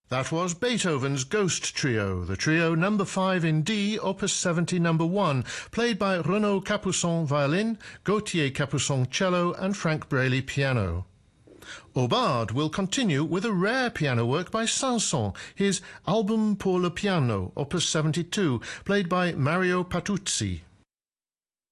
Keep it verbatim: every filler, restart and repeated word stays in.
That was Beethoven's Ghost Trio, the trio number five in D, opus seventy number one, played by Renaud Capuçon violin, Gauthier Capuçon cello and Frank Braley piano. Aubade will continue with a rare piano work by Saint-Saëns, his Album pour le piano, opus seventy-two, played by Mario Patuzzi.